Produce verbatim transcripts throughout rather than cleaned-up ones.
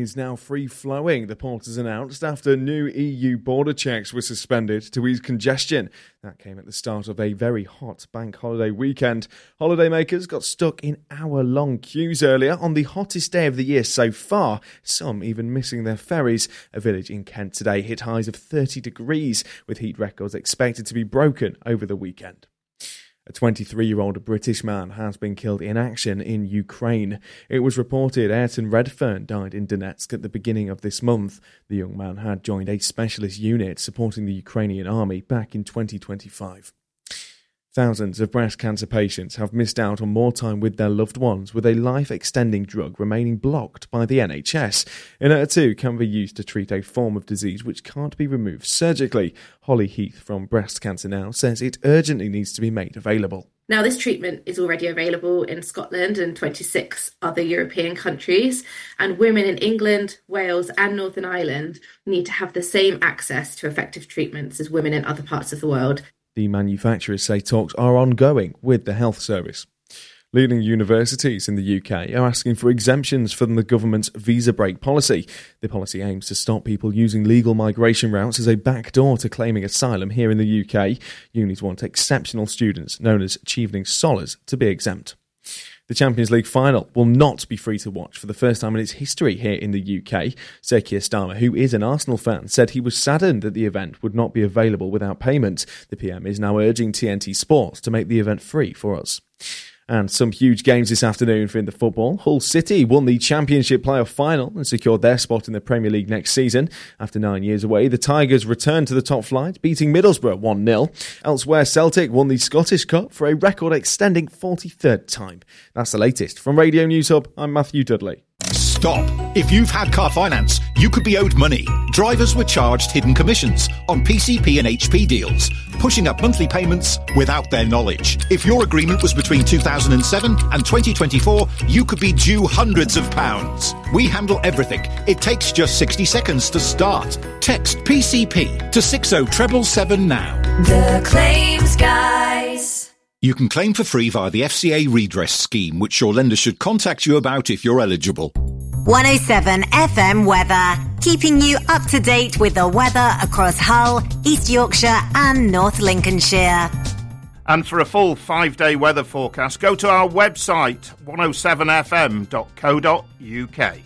is now free-flowing, the port has announced, after new E U border checks were suspended to ease congestion. That came at the start of a very hot bank holiday weekend. Holidaymakers got stuck in hour-long queues earlier on the hottest day of the year so far, some even missing their ferries. A village in Kent today hit highs of thirty degrees, with heat records expected to be broken over the weekend. A twenty-three-year-old British man has been killed in action in Ukraine. It was reported Ayrton Redfern died in Donetsk at the beginning of this month. The young man had joined a specialist unit supporting the Ukrainian army back in twenty twenty-five. Thousands of breast cancer patients have missed out on more time with their loved ones, with a life-extending drug remaining blocked by the N H S. Inert two can be used to treat a form of disease which can't be removed surgically. Holly Heath from Breast Cancer Now says it urgently needs to be made available. Now, this treatment is already available in Scotland and twenty-six other European countries, and women in England, Wales and Northern Ireland need to have the same access to effective treatments as women in other parts of the world. The manufacturers say talks are ongoing with the health service. Leading universities in the U K are asking for exemptions from the government's visa break policy. The policy aims to stop people using legal migration routes as a backdoor to claiming asylum here in the U K. Unis want exceptional students, known as Achieving Scholars, to be exempt. The Champions League final will not be free to watch for the first time in its history here in the U K. Sir Keir Starmer, who is an Arsenal fan, said he was saddened that the event would not be available without payment. The P M is now urging T N T Sports to make the event free for us. And some huge games this afternoon for in the football. Hull City won the Championship playoff final and secured their spot in the Premier League next season. After nine years away, the Tigers returned to the top flight, beating Middlesbrough one nil. Elsewhere, Celtic won the Scottish Cup for a record-extending forty-third time. That's the latest. From Radio News Hub, I'm Matthew Dudley. Stop. If you've had car finance, you could be owed money. Drivers were charged hidden commissions on P C P and H P deals, pushing up monthly payments without their knowledge. If your agreement was between two thousand seven and twenty twenty-four, you could be due hundreds of pounds. We handle everything. It takes just sixty seconds to start. Text P C P to six oh seven seven now. The Claims Guys. You can claim for free via the F C A redress scheme, which your lender should contact you about if you're eligible. one oh seven F M weather, keeping you up to date with the weather across Hull, East Yorkshire and North Lincolnshire. And for a full five-day weather forecast, go to our website, one oh seven f m dot co dot u k.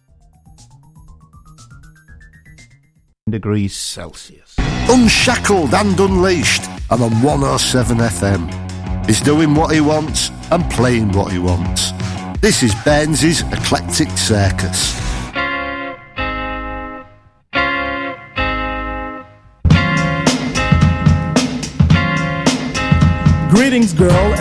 Degrees Celsius. Unshackled and unleashed, I'm on one oh seven F M. He's doing what he wants and playing what he wants. This is Baines's Eclectic Circus. Greetings, girl.